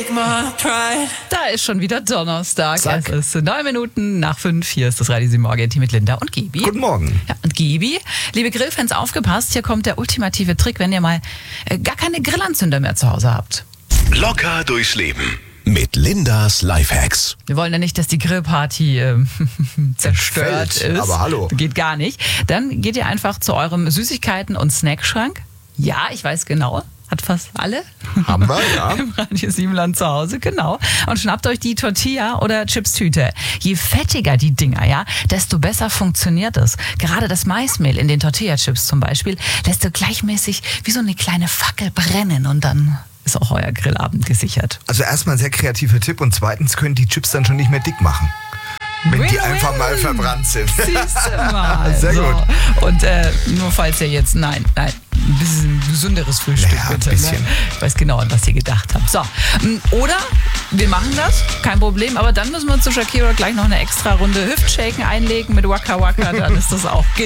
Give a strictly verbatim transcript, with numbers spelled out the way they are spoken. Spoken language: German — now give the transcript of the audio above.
take my pride. Da ist schon wieder Donnerstag. Zack. Es ist neun Minuten nach fünf. Hier ist das Radio sieben Morgen Team mit Linda und Gibi. Guten Morgen. Ja, und Gibi, liebe Grillfans, aufgepasst. Hier kommt der ultimative Trick, wenn ihr mal äh, gar keine Grillanzünder mehr zu Hause habt. Locker durchs Leben mit Lindas Lifehacks. Wir wollen ja nicht, dass die Grillparty äh, zerstört Fällt, ist. aber hallo. Geht gar nicht. Dann geht ihr einfach zu eurem Süßigkeiten- und Snackschrank. Ja, ich weiß genau. Hat fast alle. Haben wir, ja. Im Radio Siebenland zu Hause, genau. Und schnappt euch die Tortilla- oder Chipstüte. Je fettiger die Dinger, ja, desto besser funktioniert es. Gerade das Maismehl in den Tortilla-Chips zum Beispiel lässt du gleichmäßig wie so eine kleine Fackel brennen und dann ist auch euer Grillabend gesichert. Also erstmal ein sehr kreativer Tipp und zweitens können die Chips dann schon nicht mehr dick machen. Wenn die Win-win. einfach mal verbrannt sind. Siehst du mal. Sehr so. gut. Und äh, nur falls ihr jetzt, nein, nein, ein bisschen gesünderes Frühstück Ja, ein bitte. bisschen. Ne? Ich weiß genau, an was ihr gedacht habt. So, m, oder wir machen das, kein Problem, aber dann müssen wir zu Shakira gleich noch eine extra Runde Hüftshaken einlegen mit Waka Waka, dann ist das auch